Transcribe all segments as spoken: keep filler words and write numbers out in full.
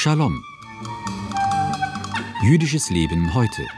Shalom. Jüdisches Leben heute.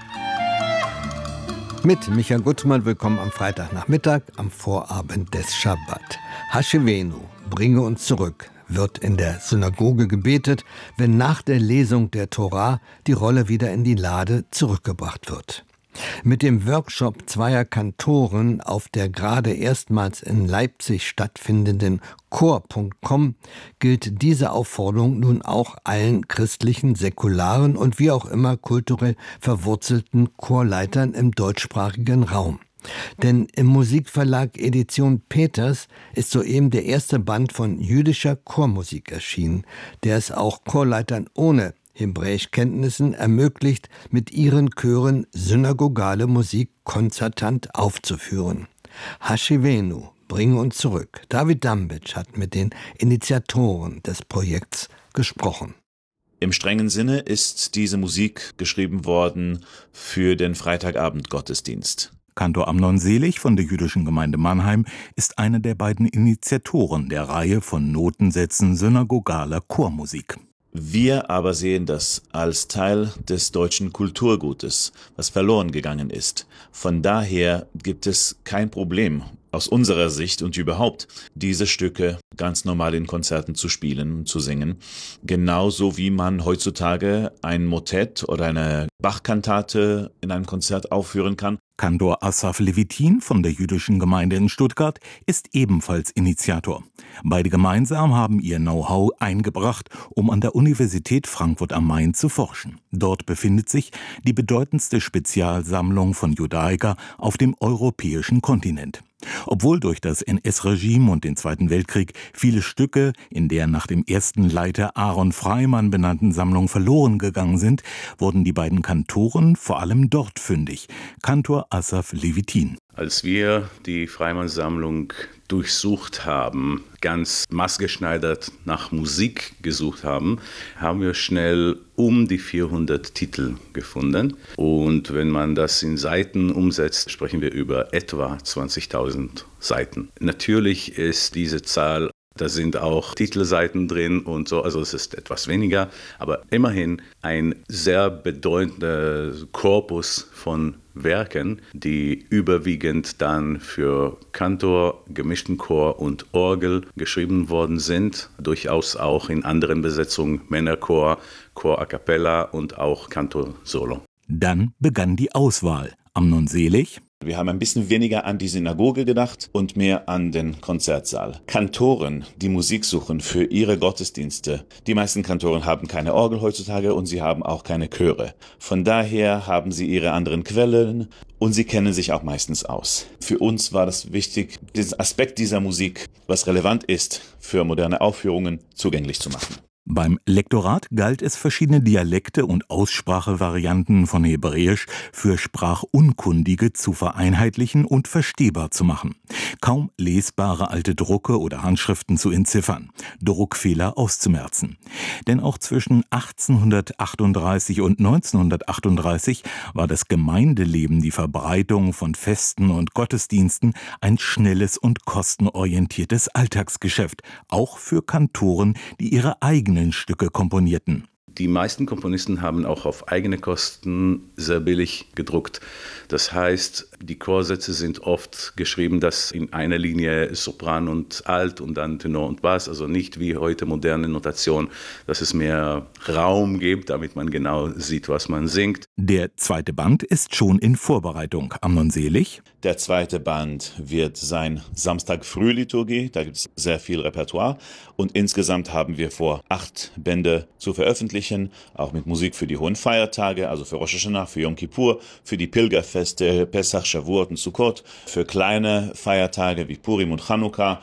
Mit Michael Gutmann, willkommen am Freitagnachmittag, am Vorabend des Schabbat. Haschevenu, bringe uns zurück, wird in der Synagoge gebetet, wenn nach der Lesung der Tora die Rolle wieder in die Lade zurückgebracht wird. Mit dem Workshop zweier Kantoren auf der gerade erstmals in Leipzig stattfindenden Chor Punkt com gilt diese Aufforderung nun auch allen christlichen, säkularen und wie auch immer kulturell verwurzelten Chorleitern im deutschsprachigen Raum. Denn im Musikverlag Edition Peters ist soeben der erste Band von jüdischer Chormusik erschienen, der es auch Chorleitern ohne Hebräischkenntnissen ermöglicht, mit ihren Chören synagogale Musik konzertant aufzuführen. Haschevenu, bringe uns zurück. David Dambitsch hat mit den Initiatoren des Projekts gesprochen. Im strengen Sinne ist diese Musik geschrieben worden für den Freitagabend-Gottesdienst. Kantor Amnon Selig von der Jüdischen Gemeinde Mannheim ist einer der beiden Initiatoren der Reihe von Notensätzen synagogaler Chormusik. Wir aber sehen das als Teil des deutschen Kulturgutes, was verloren gegangen ist. Von daher gibt es kein Problem, aus unserer Sicht und überhaupt, diese Stücke ganz normal in Konzerten zu spielen, zu singen. Genauso wie man heutzutage ein Motett oder eine Bachkantate in einem Konzert aufführen kann. Kantor Asaf Levitin von der Jüdischen Gemeinde in Stuttgart ist ebenfalls Initiator. Beide gemeinsam haben ihr Know-how eingebracht, um an der Universität Frankfurt am Main zu forschen. Dort befindet sich die bedeutendste Spezialsammlung von Judaica auf dem europäischen Kontinent. Obwohl durch das N S-Regime und den Zweiten Weltkrieg viele Stücke in der nach dem ersten Leiter Aaron Freimann benannten Sammlung verloren gegangen sind, wurden die beiden Kantoren vor allem dort fündig. Kantor Asaf Levitin. Als wir die Freimann-Sammlung durchsucht haben, ganz maßgeschneidert nach Musik gesucht haben, haben wir schnell um die vierhundert Titel gefunden. Und wenn man das in Seiten umsetzt, sprechen wir über etwa zwanzigtausend Seiten. Natürlich ist diese Zahl, da sind auch Titelseiten drin und so, also es ist etwas weniger, aber immerhin ein sehr bedeutender Korpus von Werken, die überwiegend dann für Kantor, gemischten Chor und Orgel geschrieben worden sind, durchaus auch in anderen Besetzungen, Männerchor, Chor a cappella und auch Kantor solo. Dann begann die Auswahl. Amnon Selig. Wir haben ein bisschen weniger an die Synagoge gedacht und mehr an den Konzertsaal. Kantoren, die Musik suchen für ihre Gottesdienste. Die meisten Kantoren haben keine Orgel heutzutage und sie haben auch keine Chöre. Von daher haben sie ihre anderen Quellen und sie kennen sich auch meistens aus. Für uns war das wichtig, diesen Aspekt dieser Musik, was relevant ist für moderne Aufführungen, zugänglich zu machen. Beim Lektorat galt es, verschiedene Dialekte und Aussprachevarianten von Hebräisch für Sprachunkundige zu vereinheitlichen und verstehbar zu machen. Kaum lesbare alte Drucke oder Handschriften zu entziffern, Druckfehler auszumerzen. Denn auch zwischen achtzehnhundertachtunddreißig und neunzehnhundertachtunddreißig war das Gemeindeleben, die Verbreitung von Festen und Gottesdiensten, ein schnelles und kostenorientiertes Alltagsgeschäft, auch für Kantoren, die ihre eigenen Stücke komponierten. Die meisten Komponisten haben auch auf eigene Kosten sehr billig gedruckt. Das heißt, die Chorsätze sind oft geschrieben, dass in einer Linie Sopran und Alt und dann Tenor und Bass, also nicht wie heute moderne Notation, dass es mehr Raum gibt, damit man genau sieht, was man singt. Der zweite Band ist schon in Vorbereitung. Amnon Selig. Der zweite Band wird sein Samstag-Früh-Liturgie, da gibt es sehr viel Repertoire und insgesamt haben wir vor, acht Bände zu veröffentlichen, auch mit Musik für die hohen Feiertage, also für Rosh Hashanah, für Yom Kippur, für die Pilgerfeste Pesach, Shavuot und Sukkot, für kleine Feiertage wie Purim und Chanukka,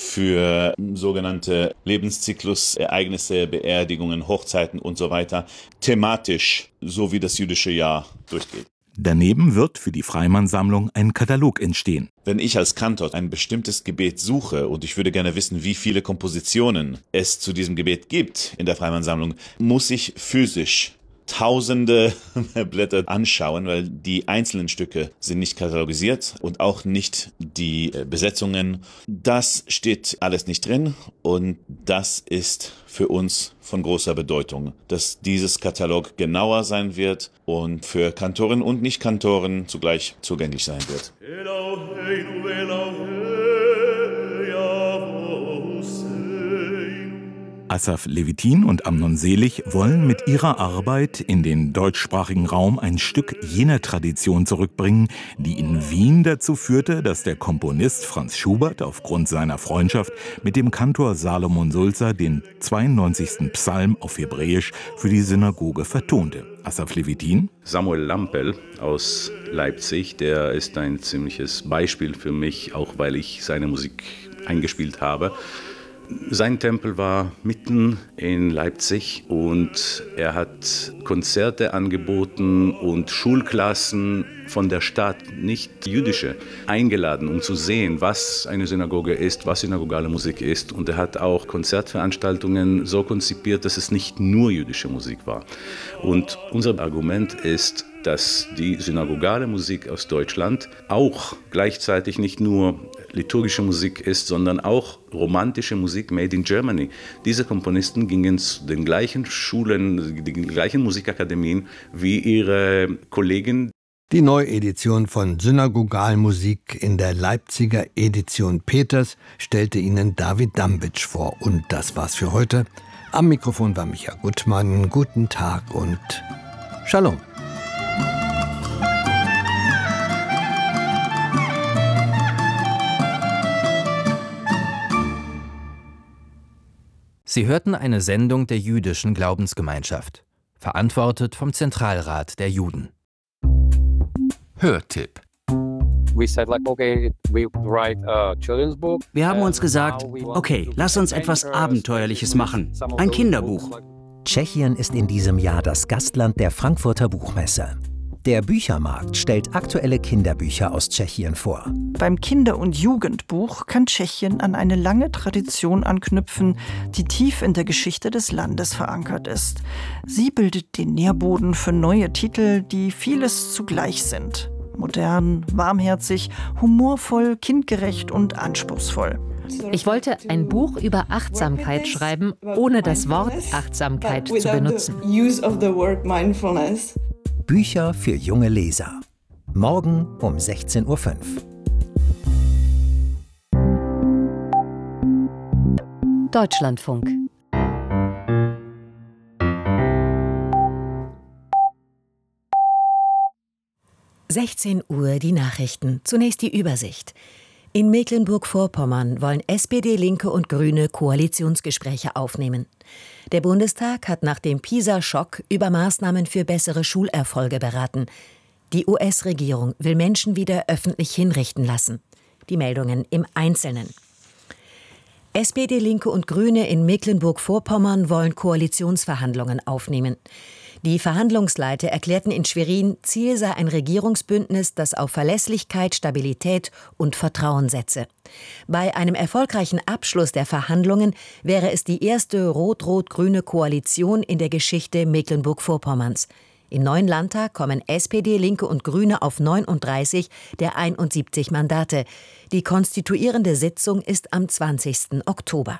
für sogenannte Lebenszyklusereignisse, Beerdigungen, Hochzeiten und so weiter, thematisch, so wie das jüdische Jahr durchgeht. Daneben wird für die Freimann-Sammlung ein Katalog entstehen. Wenn ich als Kantor ein bestimmtes Gebet suche und ich würde gerne wissen, wie viele Kompositionen es zu diesem Gebet gibt in der Freimann-Sammlung, muss ich physisch tausende Blätter anschauen, weil die einzelnen Stücke sind nicht katalogisiert und auch nicht die Besetzungen. Das steht alles nicht drin und das ist für uns von großer Bedeutung, dass dieses Katalog genauer sein wird und für Kantoren und Nicht-Kantoren zugleich zugänglich sein wird. Asaf Levitin und Amnon Selig wollen mit ihrer Arbeit in den deutschsprachigen Raum ein Stück jener Tradition zurückbringen, die in Wien dazu führte, dass der Komponist Franz Schubert aufgrund seiner Freundschaft mit dem Kantor Salomon Sulzer den zweiundneunzigsten Psalm auf Hebräisch für die Synagoge vertonte. Asaf Levitin. Samuel Lampel aus Leipzig, der ist ein ziemliches Beispiel für mich, auch weil ich seine Musik eingespielt habe. Sein Tempel war mitten in Leipzig und er hat Konzerte angeboten und Schulklassen von der Stadt, nicht jüdische, eingeladen, um zu sehen, was eine Synagoge ist, was synagogale Musik ist. Und er hat auch Konzertveranstaltungen so konzipiert, dass es nicht nur jüdische Musik war. Und unser Argument ist, dass die synagogale Musik aus Deutschland auch gleichzeitig nicht nur liturgische Musik ist, sondern auch romantische Musik made in Germany. Diese Komponisten gingen zu den gleichen Schulen, den gleichen Musikakademien wie ihre Kollegen. Die Neuedition von Synagogalmusik in der Leipziger Edition Peters stellte Ihnen David Dambitsch vor. Und das war's für heute. Am Mikrofon war Micha Gutmann. Guten Tag und Shalom. Sie hörten eine Sendung der Jüdischen Glaubensgemeinschaft, verantwortet vom Zentralrat der Juden. Hörtipp. Wir haben uns gesagt, okay, lass uns etwas Abenteuerliches machen. Ein Kinderbuch. Tschechien ist in diesem Jahr das Gastland der Frankfurter Buchmesse. Der Büchermarkt stellt aktuelle Kinderbücher aus Tschechien vor. Beim Kinder- und Jugendbuch kann Tschechien an eine lange Tradition anknüpfen, die tief in der Geschichte des Landes verankert ist. Sie bildet den Nährboden für neue Titel, die vieles zugleich sind. Modern, warmherzig, humorvoll, kindgerecht und anspruchsvoll. Ich wollte ein Buch über Achtsamkeit schreiben, ohne das Wort Achtsamkeit zu benutzen. Bücher für junge Leser. Morgen um sechzehn Uhr fünf. Deutschlandfunk. sechzehn Uhr die Nachrichten. Zunächst die Übersicht. In Mecklenburg-Vorpommern wollen S P D, Linke und Grüne Koalitionsgespräche aufnehmen. Der Bundestag hat nach dem PISA-Schock über Maßnahmen für bessere Schulerfolge beraten. Die U S-Regierung will Menschen wieder öffentlich hinrichten lassen. Die Meldungen im Einzelnen. S P D, Linke und Grüne in Mecklenburg-Vorpommern wollen Koalitionsverhandlungen aufnehmen. Die Verhandlungsleiter erklärten in Schwerin, Ziel sei ein Regierungsbündnis, das auf Verlässlichkeit, Stabilität und Vertrauen setze. Bei einem erfolgreichen Abschluss der Verhandlungen wäre es die erste rot-rot-grüne Koalition in der Geschichte Mecklenburg-Vorpommerns. Im neuen Landtag kommen S P D, Linke und Grüne auf neununddreißig der einundsiebzig Mandate. Die konstituierende Sitzung ist am zwanzigsten Oktober.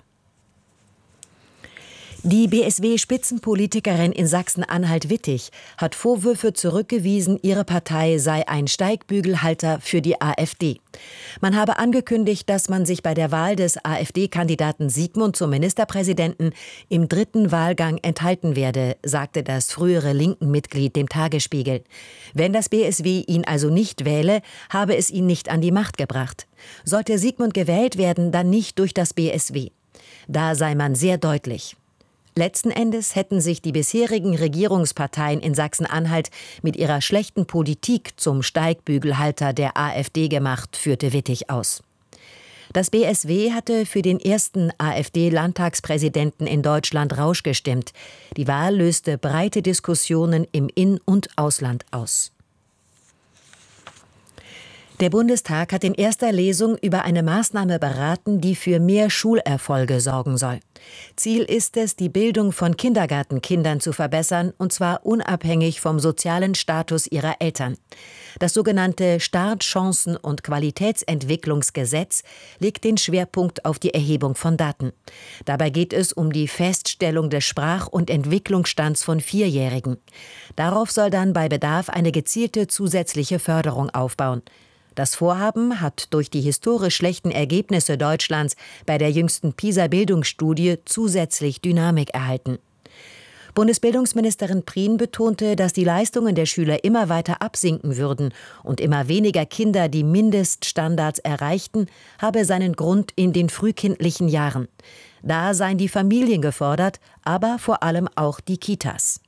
Die B S W-Spitzenpolitikerin in Sachsen-Anhalt-Wittig hat Vorwürfe zurückgewiesen, ihre Partei sei ein Steigbügelhalter für die AfD. Man habe angekündigt, dass man sich bei der Wahl des AfD-Kandidaten Sigmund zum Ministerpräsidenten im dritten Wahlgang enthalten werde, sagte das frühere Linken-Mitglied dem Tagesspiegel. Wenn das B S W ihn also nicht wähle, habe es ihn nicht an die Macht gebracht. Sollte Sigmund gewählt werden, dann nicht durch das B S W. Da sei man sehr deutlich. Letzten Endes hätten sich die bisherigen Regierungsparteien in Sachsen-Anhalt mit ihrer schlechten Politik zum Steigbügelhalter der AfD gemacht, führte Wittig aus. Das B S W hatte für den ersten AfD-Landtagspräsidenten in Deutschland Rausch gestimmt. Die Wahl löste breite Diskussionen im In- und Ausland aus. Der Bundestag hat in erster Lesung über eine Maßnahme beraten, die für mehr Schulerfolge sorgen soll. Ziel ist es, die Bildung von Kindergartenkindern zu verbessern, und zwar unabhängig vom sozialen Status ihrer Eltern. Das sogenannte Startchancen- und Qualitätsentwicklungsgesetz legt den Schwerpunkt auf die Erhebung von Daten. Dabei geht es um die Feststellung des Sprach- und Entwicklungsstands von Vierjährigen. Darauf soll dann bei Bedarf eine gezielte zusätzliche Förderung aufbauen. Das Vorhaben hat durch die historisch schlechten Ergebnisse Deutschlands bei der jüngsten PISA-Bildungsstudie zusätzlich Dynamik erhalten. Bundesbildungsministerin Prien betonte, dass die Leistungen der Schüler immer weiter absinken würden und immer weniger Kinder die Mindeststandards erreichten, habe seinen Grund in den frühkindlichen Jahren. Da seien die Familien gefordert, aber vor allem auch die Kitas.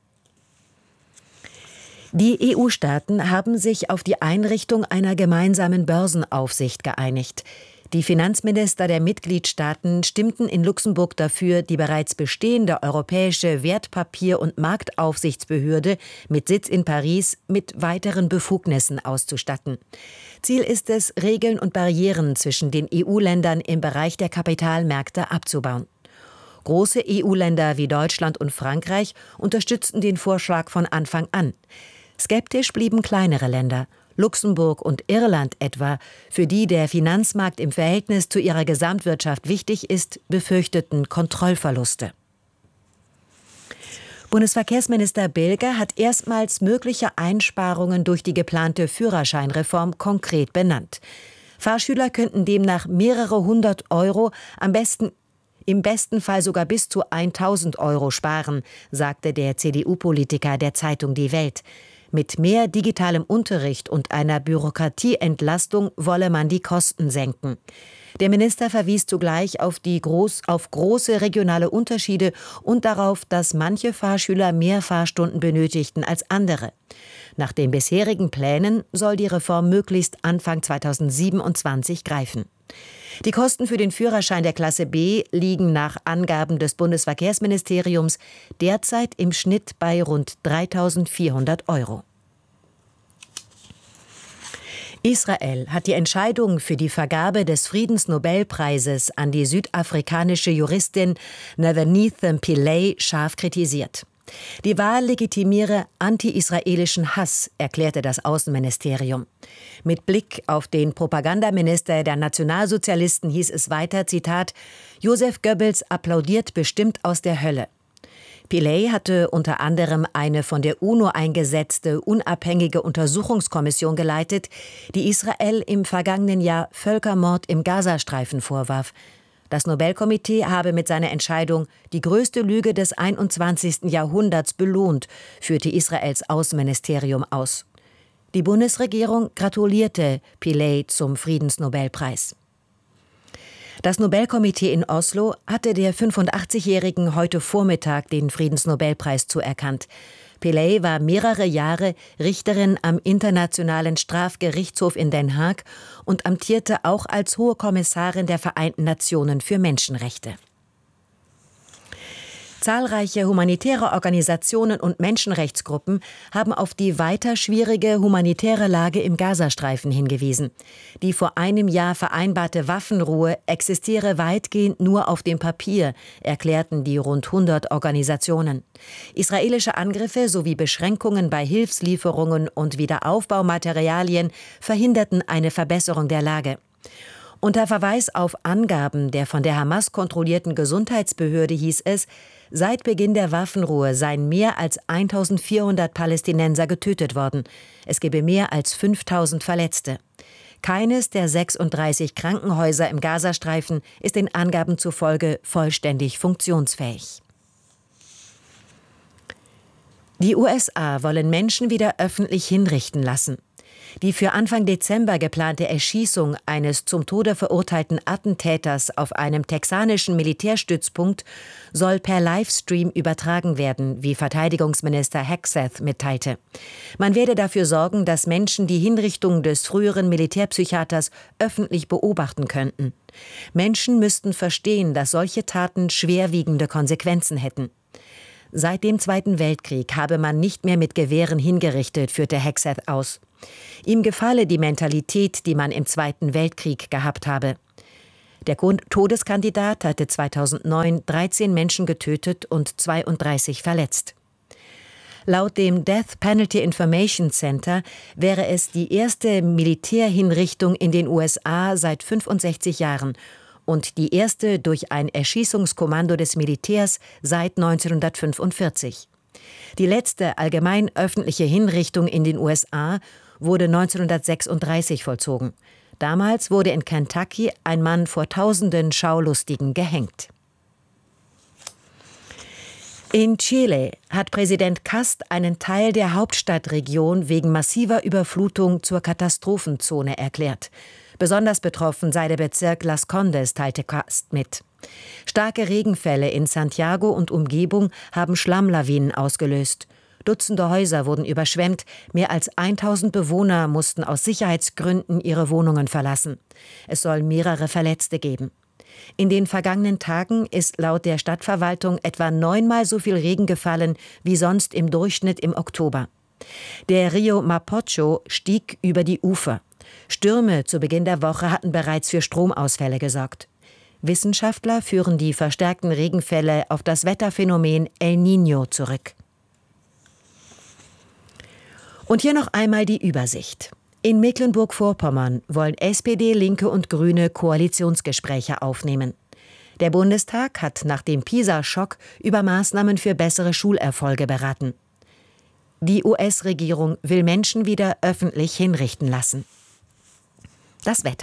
Die E U-Staaten haben sich auf die Einrichtung einer gemeinsamen Börsenaufsicht geeinigt. Die Finanzminister der Mitgliedstaaten stimmten in Luxemburg dafür, die bereits bestehende europäische Wertpapier- und Marktaufsichtsbehörde mit Sitz in Paris mit weiteren Befugnissen auszustatten. Ziel ist es, Regeln und Barrieren zwischen den E U-Ländern im Bereich der Kapitalmärkte abzubauen. Große E U-Länder wie Deutschland und Frankreich unterstützten den Vorschlag von Anfang an. Skeptisch blieben kleinere Länder, Luxemburg und Irland etwa, für die der Finanzmarkt im Verhältnis zu ihrer Gesamtwirtschaft wichtig ist, befürchteten Kontrollverluste. Bundesverkehrsminister Bilger hat erstmals mögliche Einsparungen durch die geplante Führerscheinreform konkret benannt. Fahrschüler könnten demnach mehrere hundert Euro, am besten im besten Fall sogar bis zu tausend Euro sparen, sagte der C D U-Politiker der Zeitung Die Welt. Mit mehr digitalem Unterricht und einer Bürokratieentlastung wolle man die Kosten senken. Der Minister verwies zugleich auf, die groß, auf große regionale Unterschiede und darauf, dass manche Fahrschüler mehr Fahrstunden benötigten als andere. Nach den bisherigen Plänen soll die Reform möglichst Anfang zweitausendsiebenundzwanzig greifen. Die Kosten für den Führerschein der Klasse B liegen nach Angaben des Bundesverkehrsministeriums derzeit im Schnitt bei rund dreitausendvierhundert Euro. Israel hat die Entscheidung für die Vergabe des Friedensnobelpreises an die südafrikanische Juristin Navanetha Pillay scharf kritisiert. Die Wahl legitimiere anti-israelischen Hass, erklärte das Außenministerium. Mit Blick auf den Propagandaminister der Nationalsozialisten hieß es weiter, Zitat, Joseph Goebbels applaudiert bestimmt aus der Hölle. Pillay hatte unter anderem eine von der UNO eingesetzte unabhängige Untersuchungskommission geleitet, die Israel im vergangenen Jahr Völkermord im Gazastreifen vorwarf. Das Nobelkomitee habe mit seiner Entscheidung die größte Lüge des einundzwanzigsten Jahrhunderts belohnt, führte Israels Außenministerium aus. Die Bundesregierung gratulierte Pillay zum Friedensnobelpreis. Das Nobelkomitee in Oslo hatte der fünfundachtzigjährigen heute Vormittag den Friedensnobelpreis zuerkannt. Pillay war mehrere Jahre Richterin am Internationalen Strafgerichtshof in Den Haag und amtierte auch als Hohe Kommissarin der Vereinten Nationen für Menschenrechte. Zahlreiche humanitäre Organisationen und Menschenrechtsgruppen haben auf die weiter schwierige humanitäre Lage im Gazastreifen hingewiesen. Die vor einem Jahr vereinbarte Waffenruhe existiere weitgehend nur auf dem Papier, erklärten die rund hundert Organisationen. Israelische Angriffe sowie Beschränkungen bei Hilfslieferungen und Wiederaufbaumaterialien verhinderten eine Verbesserung der Lage. Unter Verweis auf Angaben der von der Hamas kontrollierten Gesundheitsbehörde hieß es, seit Beginn der Waffenruhe seien mehr als eintausendvierhundert Palästinenser getötet worden. Es gebe mehr als fünftausend Verletzte. Keines der sechsunddreißig Krankenhäuser im Gazastreifen ist den Angaben zufolge vollständig funktionsfähig. Die U S A wollen Menschen wieder öffentlich hinrichten lassen. Die für Anfang Dezember geplante Erschießung eines zum Tode verurteilten Attentäters auf einem texanischen Militärstützpunkt soll per Livestream übertragen werden, wie Verteidigungsminister Hegseth mitteilte. Man werde dafür sorgen, dass Menschen die Hinrichtung des früheren Militärpsychiaters öffentlich beobachten könnten. Menschen müssten verstehen, dass solche Taten schwerwiegende Konsequenzen hätten. Seit dem Zweiten Weltkrieg habe man nicht mehr mit Gewehren hingerichtet, führte Hegseth aus. Ihm gefalle die Mentalität, die man im Zweiten Weltkrieg gehabt habe. Der Todeskandidat hatte zweitausendneun dreizehn Menschen getötet und zweiunddreißig verletzt. Laut dem Death Penalty Information Center wäre es die erste Militärhinrichtung in den U S A seit fünfundsechzig Jahren und die erste durch ein Erschießungskommando des Militärs seit neunzehnhundertfünfundvierzig. Die letzte allgemein öffentliche Hinrichtung in den U S A wurde neunzehnhundertsechsunddreißig vollzogen. Damals wurde in Kentucky ein Mann vor tausenden Schaulustigen gehängt. In Chile hat Präsident Kast einen Teil der Hauptstadtregion wegen massiver Überflutung zur Katastrophenzone erklärt. Besonders betroffen sei der Bezirk Las Condes, teilte Kast mit. Starke Regenfälle in Santiago und Umgebung haben Schlammlawinen ausgelöst. Dutzende Häuser wurden überschwemmt, mehr als tausend Bewohner mussten aus Sicherheitsgründen ihre Wohnungen verlassen. Es soll mehrere Verletzte geben. In den vergangenen Tagen ist laut der Stadtverwaltung etwa neunmal so viel Regen gefallen wie sonst im Durchschnitt im Oktober. Der Rio Mapocho stieg über die Ufer. Stürme zu Beginn der Woche hatten bereits für Stromausfälle gesorgt. Wissenschaftler führen die verstärkten Regenfälle auf das Wetterphänomen El Niño zurück. Und hier noch einmal die Übersicht. In Mecklenburg-Vorpommern wollen S P D, Linke und Grüne Koalitionsgespräche aufnehmen. Der Bundestag hat nach dem PISA-Schock über Maßnahmen für bessere Schulerfolge beraten. Die U S-Regierung will Menschen wieder öffentlich hinrichten lassen. Das Wetter.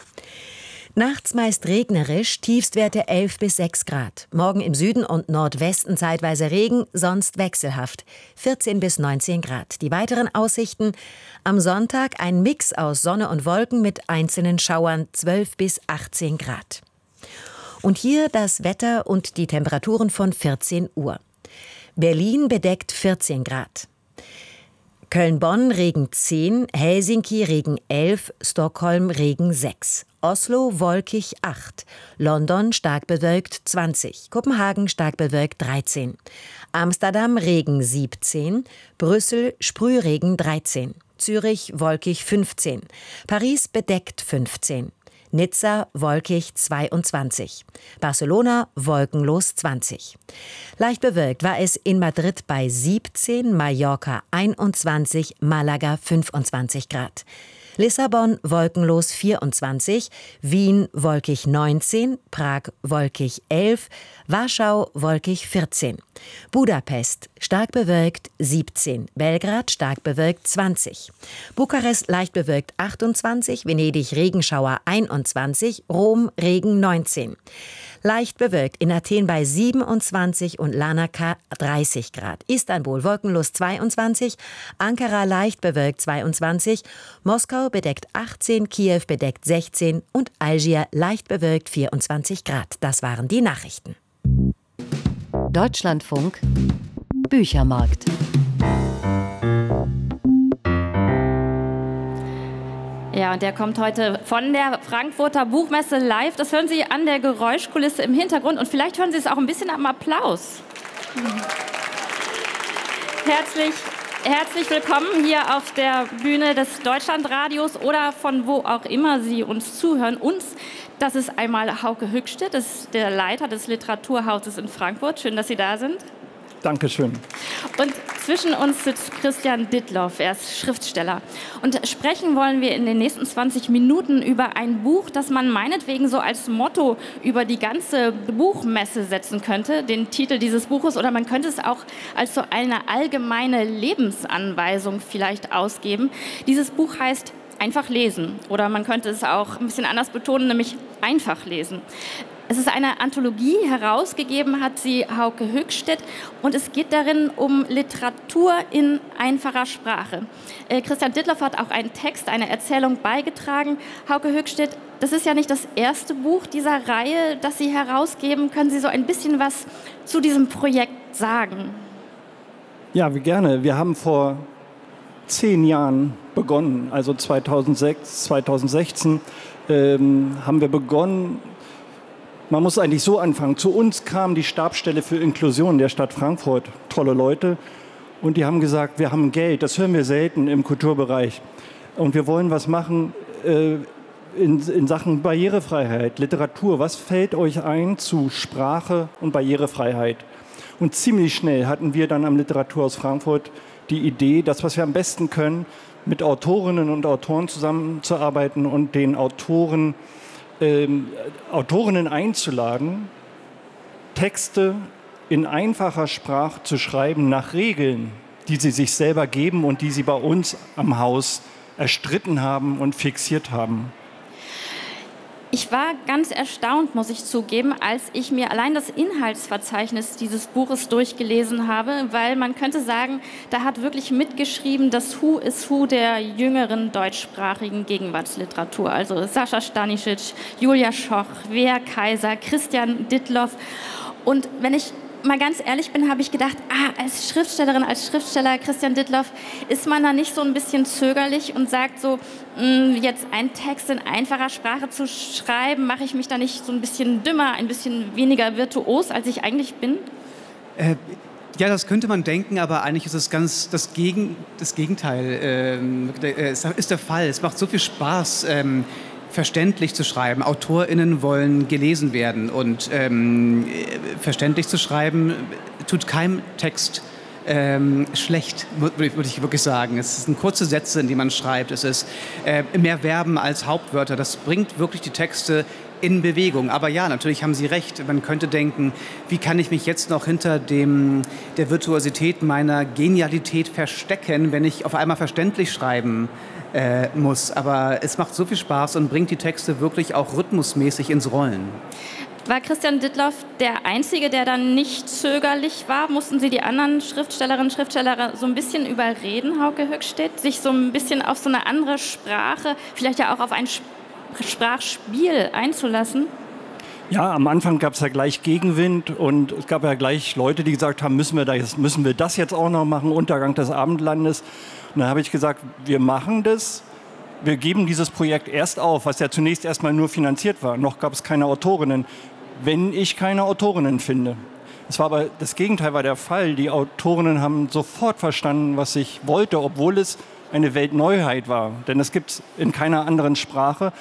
Nachts meist regnerisch, Tiefstwerte elf bis sechs Grad. Morgen im Süden und Nordwesten zeitweise Regen, sonst wechselhaft, vierzehn bis neunzehn Grad. Die weiteren Aussichten: am Sonntag ein Mix aus Sonne und Wolken mit einzelnen Schauern, zwölf bis achtzehn Grad. Und hier das Wetter und die Temperaturen von vierzehn Uhr. Berlin bedeckt vierzehn Grad. Köln-Bonn Regen zehn, Helsinki Regen elf, Stockholm Regen sechs. Oslo wolkig acht, London stark bewölkt zwanzig, Kopenhagen stark bewölkt dreizehn, Amsterdam Regen siebzehn, Brüssel Sprühregen dreizehn, Zürich wolkig fünfzehn, Paris bedeckt fünfzehn, Nizza wolkig zweiundzwanzig, Barcelona wolkenlos zwanzig. Leicht bewölkt war es in Madrid bei siebzehn, Mallorca einundzwanzig, Malaga fünfundzwanzig Grad. Lissabon wolkenlos vierundzwanzig, Wien wolkig neunzehn, Prag wolkig elf, Warschau wolkig vierzehn, Budapest stark bewölkt siebzehn, Belgrad stark bewölkt zwanzig, Bukarest leicht bewölkt achtundzwanzig, Venedig Regenschauer einundzwanzig, Rom Regen neunzehn. Leicht bewölkt in Athen bei siebenundzwanzig und Larnaca dreißig Grad. Istanbul wolkenlos zweiundzwanzig, Ankara leicht bewölkt zweiundzwanzig, Moskau bedeckt achtzehn, Kiew bedeckt sechzehn und Algier leicht bewölkt vierundzwanzig Grad. Das waren die Nachrichten. Deutschlandfunk Büchermarkt. Ja, und der kommt heute von der Frankfurter Buchmesse live. Das hören Sie an der Geräuschkulisse im Hintergrund und vielleicht hören Sie es auch ein bisschen am Applaus. Herzlich, herzlich willkommen hier auf der Bühne des Deutschlandradios oder von wo auch immer Sie uns zuhören. Uns, das ist einmal Hauke Höchstedt, das ist der Leiter des Literaturhauses in Frankfurt. Schön, dass Sie da sind. Dankeschön. Und zwischen uns sitzt Christian Dittloff, er ist Schriftsteller. Und sprechen wollen wir in den nächsten zwanzig Minuten über ein Buch, das man meinetwegen so als Motto über die ganze Buchmesse setzen könnte, den Titel dieses Buches. Oder man könnte es auch als so eine allgemeine Lebensanweisung vielleicht ausgeben. Dieses Buch heißt Einfach lesen. Oder man könnte es auch ein bisschen anders betonen, nämlich einfach lesen. Es ist eine Anthologie, herausgegeben hat sie Hauke Höchstedt und es geht darin um Literatur in einfacher Sprache. Äh, Christian Dittloff hat auch einen Text, eine Erzählung beigetragen. Hauke Höchstedt, das ist ja nicht das erste Buch dieser Reihe, das Sie herausgeben. Können Sie so ein bisschen was zu diesem Projekt sagen? Ja, wie gerne. Wir haben vor zehn Jahren begonnen, also zweitausendsechs, zweitausendsechzehn, ähm, haben wir begonnen, man muss eigentlich so anfangen. Zu uns kam die Stabsstelle für Inklusion der Stadt Frankfurt, tolle Leute. Und die haben gesagt, wir haben Geld, das hören wir selten im Kulturbereich. Und wir wollen was machen äh, in, in Sachen Barrierefreiheit, Literatur. Was fällt euch ein zu Sprache und Barrierefreiheit? Und ziemlich schnell hatten wir dann am Literaturhaus Frankfurt die Idee, das, was wir am besten können, mit Autorinnen und Autoren zusammenzuarbeiten und den Autoren, ähm, Autorinnen einzuladen, Texte in einfacher Sprache zu schreiben nach Regeln, die sie sich selber geben und die sie bei uns am Haus erstritten haben und fixiert haben. Ich war ganz erstaunt, muss ich zugeben, als ich mir allein das Inhaltsverzeichnis dieses Buches durchgelesen habe, weil man könnte sagen, da hat wirklich mitgeschrieben das Who is Who der jüngeren deutschsprachigen Gegenwartsliteratur. Also Sascha Stanisic, Julia Schoch, Wea Kaiser, Christian Dittloff. Und wenn ich mal ganz ehrlich bin, habe ich gedacht, ah, als Schriftstellerin, als Schriftsteller Christian Dittloff, ist man da nicht so ein bisschen zögerlich und sagt so, mh, jetzt einen Text in einfacher Sprache zu schreiben, mache ich mich da nicht so ein bisschen dümmer, ein bisschen weniger virtuos, als ich eigentlich bin? Äh, ja, das könnte man denken, aber eigentlich ist es ganz das, Gegen, das Gegenteil ähm, äh, ist der Fall. Es macht so viel Spaß, ähm, verständlich zu schreiben. AutorInnen wollen gelesen werden und ähm, verständlich zu schreiben tut keinem Text ähm, schlecht, würde ich wirklich sagen. Es sind kurze Sätze, in die man schreibt. Es ist äh, mehr Verben als Hauptwörter. Das bringt wirklich die Texte in Bewegung. Aber ja, natürlich haben Sie recht. Man könnte denken, wie kann ich mich jetzt noch hinter dem, der Virtuosität meiner Genialität verstecken, wenn ich auf einmal verständlich schreiben Äh, muss. Aber es macht so viel Spaß und bringt die Texte wirklich auch rhythmusmäßig ins Rollen. War Christian Dittloff der Einzige, der dann nicht zögerlich war? Mussten Sie die anderen Schriftstellerinnen und Schriftsteller so ein bisschen überreden, Hauke Höchstedt, sich so ein bisschen auf so eine andere Sprache, vielleicht ja auch auf ein Sprachspiel einzulassen? Ja, am Anfang gab es ja gleich Gegenwind und es gab ja gleich Leute, die gesagt haben, müssen wir das, müssen wir das jetzt auch noch machen, Untergang des Abendlandes. Und dann habe ich gesagt, wir machen das, wir geben dieses Projekt erst auf, was ja zunächst erstmal nur finanziert war. Noch gab es keine Autorinnen, wenn ich keine Autorinnen finde. Es war aber, das Gegenteil war der Fall. Die Autorinnen haben sofort verstanden, was ich wollte, obwohl es eine Weltneuheit war. Denn es gibt es in keiner anderen Sprache.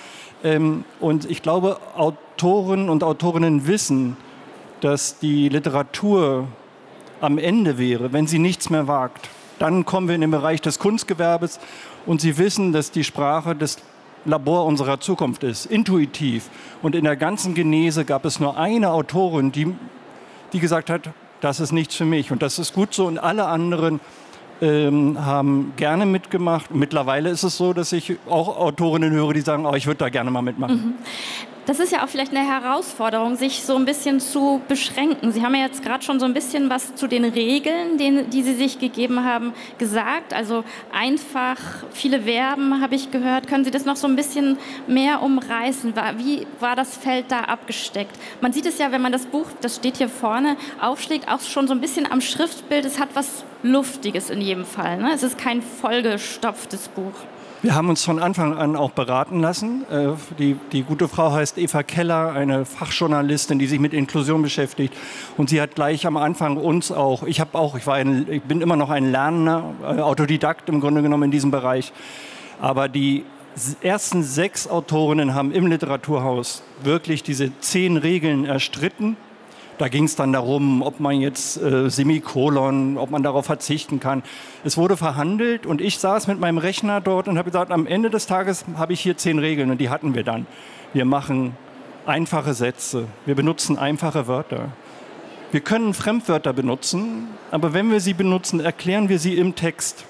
Und ich glaube, Autoren und Autorinnen wissen, dass die Literatur am Ende wäre, wenn sie nichts mehr wagt. Dann kommen wir in den Bereich des Kunstgewerbes und sie wissen, dass die Sprache das Labor unserer Zukunft ist, intuitiv. Und in der ganzen Genese gab es nur eine Autorin, die, die gesagt hat, das ist nichts für mich. Und das ist gut so. Und alle anderen ähm, haben gerne mitgemacht. Mittlerweile ist es so, dass ich auch Autorinnen höre, die sagen, oh, ich würde da gerne mal mitmachen. Mhm. Das ist ja auch vielleicht eine Herausforderung, sich so ein bisschen zu beschränken. Sie haben ja jetzt gerade schon so ein bisschen was zu den Regeln, den, die Sie sich gegeben haben, gesagt. Also einfach, viele Verben habe ich gehört. Können Sie das noch so ein bisschen mehr umreißen? Wie war das Feld da abgesteckt? Man sieht es ja, wenn man das Buch, das steht hier vorne, aufschlägt, auch schon so ein bisschen am Schriftbild. Es hat was Luftiges in jedem Fall, ne? Es ist kein vollgestopftes Buch. Wir haben uns von Anfang an auch beraten lassen. Die, die gute Frau heißt Eva Keller, eine Fachjournalistin, die sich mit Inklusion beschäftigt. Und sie hat gleich am Anfang uns auch, ich habe auch, ich, war ein, ich bin immer noch ein Lernender, Autodidakt im Grunde genommen in diesem Bereich. Aber die ersten sechs Autorinnen haben im Literaturhaus wirklich diese zehn Regeln erstritten. Da ging es dann darum, ob man jetzt äh, Semikolon, ob man darauf verzichten kann. Es wurde verhandelt und ich saß mit meinem Rechner dort und habe gesagt, am Ende des Tages habe ich hier zehn Regeln und die hatten wir dann. Wir machen einfache Sätze, wir benutzen einfache Wörter. Wir können Fremdwörter benutzen, aber wenn wir sie benutzen, erklären wir sie im Text.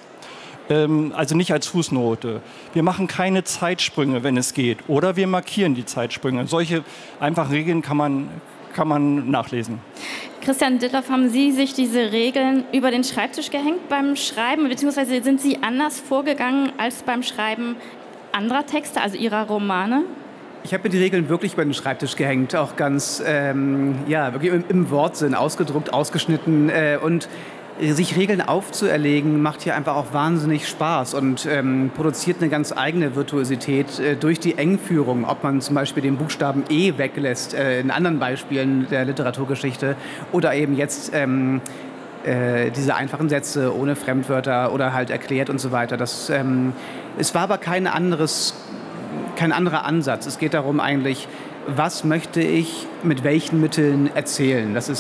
Ähm, also nicht als Fußnote. Wir machen keine Zeitsprünge, wenn es geht. Oder wir markieren die Zeitsprünge. Solche einfachen Regeln kann man kann man nachlesen. Christian Dittloff, haben Sie sich diese Regeln über den Schreibtisch gehängt beim Schreiben, beziehungsweise sind Sie anders vorgegangen als beim Schreiben anderer Texte, also Ihrer Romane? Ich habe mir die Regeln wirklich über den Schreibtisch gehängt, auch ganz ähm, ja, wirklich im, im Wortsinn ausgedruckt, ausgeschnitten äh, und sich Regeln aufzuerlegen, macht hier einfach auch wahnsinnig Spaß und ähm, produziert eine ganz eigene Virtuosität äh, durch die Engführung. Ob man zum Beispiel den Buchstaben E weglässt, äh, in anderen Beispielen der Literaturgeschichte, oder eben jetzt ähm, äh, diese einfachen Sätze ohne Fremdwörter oder halt erklärt und so weiter. Das, ähm, es war aber kein anderes, kein anderer Ansatz. Es geht darum eigentlich, was möchte ich mit welchen Mitteln erzählen. Das ist